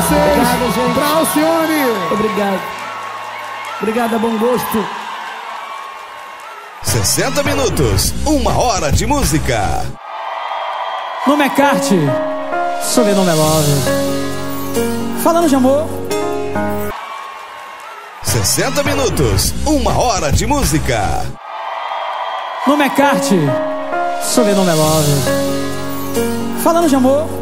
vocês. Obrigado, gente. Pra Alcione. Obrigado. Obrigado, bom gosto. 60 minutos, 1 hora de música. Nome é Carte, sobrenome é Love. Falando de amor. 60 minutos, 1 hora de música. Nome é Carte, sobrenome é Love. Falando de amor.